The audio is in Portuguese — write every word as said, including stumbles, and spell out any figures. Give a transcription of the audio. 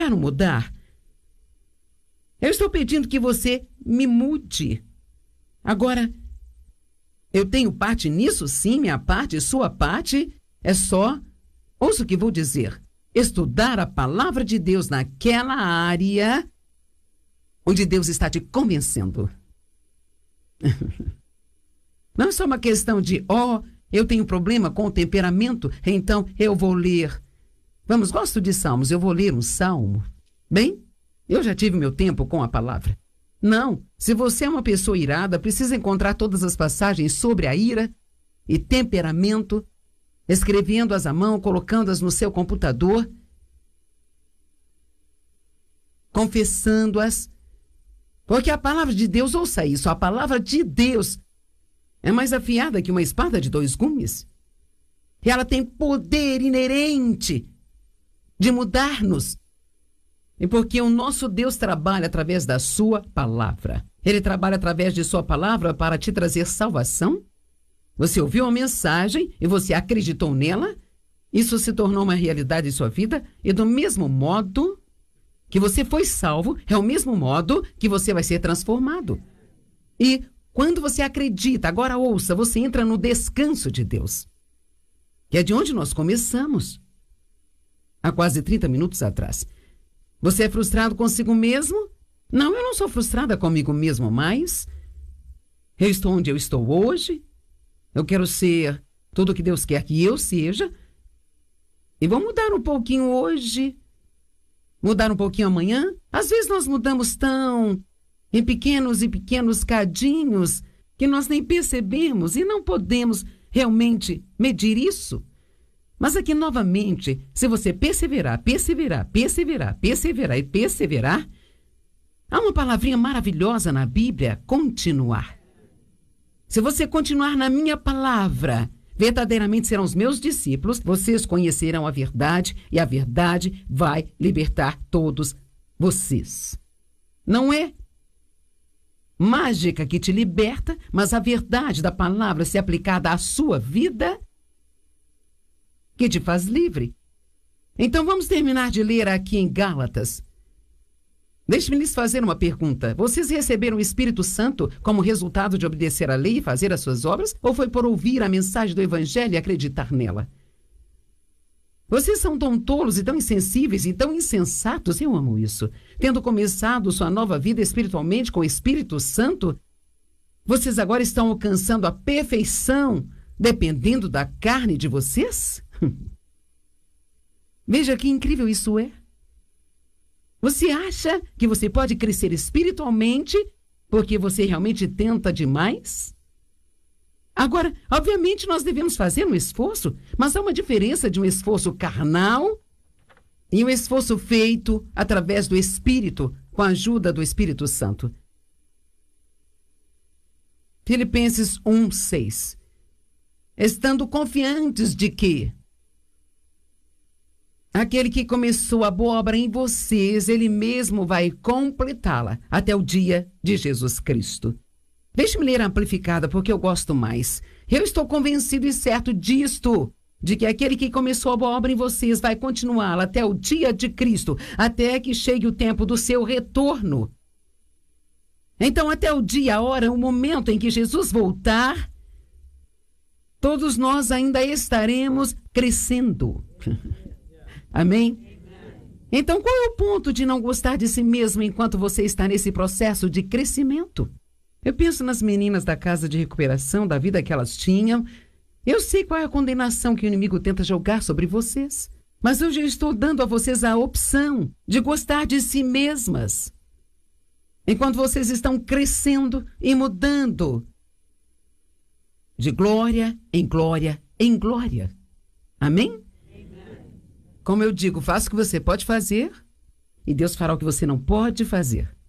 quero mudar. Eu estou pedindo que você me mude. Agora, eu tenho parte nisso, sim, minha parte, sua parte. É só, ouça o que vou dizer, estudar a palavra de Deus naquela área onde Deus está te convencendo. Não é só uma questão de, ó, oh, eu tenho problema com o temperamento, então eu vou ler. Vamos, gosto de salmos, eu vou ler um salmo. Bem, eu já tive meu tempo com a palavra. Não, se você é uma pessoa irada, precisa encontrar todas as passagens sobre a ira e temperamento, escrevendo-as à mão, colocando-as no seu computador, confessando-as. Porque a palavra de Deus, ouça isso, a palavra de Deus é mais afiada que uma espada de dois gumes. E ela tem poder inerente de mudar-nos. E porque o nosso Deus trabalha através da sua palavra. Ele trabalha através de sua palavra para te trazer salvação. Você ouviu a mensagem e você acreditou nela. Isso se tornou uma realidade em sua vida. E do mesmo modo que você foi salvo, é o mesmo modo que você vai ser transformado. E quando você acredita, agora ouça, você entra no descanso de Deus. Que é de onde nós começamos. Há quase trinta minutos atrás. Você é frustrado consigo mesmo? Não, eu não sou frustrada comigo mesmo mais. Eu estou onde eu estou hoje. Eu quero ser tudo o que Deus quer que eu seja. E vou mudar um pouquinho hoje. Mudar um pouquinho amanhã. Às vezes nós mudamos tão em pequenos e pequenos cadinhos que nós nem percebemos e não podemos realmente medir isso. Mas aqui, novamente, se você perseverar, perseverar, perseverar, perseverar e perseverar, há uma palavrinha maravilhosa na Bíblia, continuar. Se você continuar na minha palavra, verdadeiramente serão os meus discípulos, vocês conhecerão a verdade e a verdade vai libertar todos vocês. Não é mágica que te liberta, mas a verdade da palavra se aplicada à sua vida que te faz livre. Então vamos terminar de ler aqui em Gálatas. Deixe-me lhes fazer uma pergunta. Vocês receberam o Espírito Santo como resultado de obedecer à lei e fazer as suas obras? Ou foi por ouvir a mensagem do Evangelho e acreditar nela? Vocês são tão tolos e tão insensíveis e tão insensatos, eu amo isso. Tendo começado sua nova vida espiritualmente com o Espírito Santo, vocês agora estão alcançando a perfeição dependendo da carne de vocês? Veja que incrível isso é. Você acha que você pode crescer espiritualmente porque você realmente tenta demais? Agora, obviamente nós devemos fazer um esforço, mas há uma diferença de um esforço carnal e um esforço feito através do Espírito, com a ajuda do Espírito Santo. Filipenses um, seis. Estando confiantes de que aquele que começou a boa obra em vocês, ele mesmo vai completá-la até o dia de Jesus Cristo. Deixe-me ler a amplificada, porque eu gosto mais. Eu estou convencido e certo disto, de que aquele que começou a boa obra em vocês vai continuá-la até o dia de Cristo, até que chegue o tempo do seu retorno. Então, até o dia, a hora, o momento em que Jesus voltar, todos nós ainda estaremos crescendo. Amém? Então, qual é o ponto de não gostar de si mesmo enquanto você está nesse processo de crescimento? Eu penso nas meninas da casa de recuperação, da vida que elas tinham. Eu sei qual é a condenação que o inimigo tenta jogar sobre vocês. Mas eu já estou dando a vocês a opção de gostar de si mesmas. Enquanto vocês estão crescendo e mudando de glória em glória em glória. Amém? Como eu digo, faça o que você pode fazer e Deus fará o que você não pode fazer.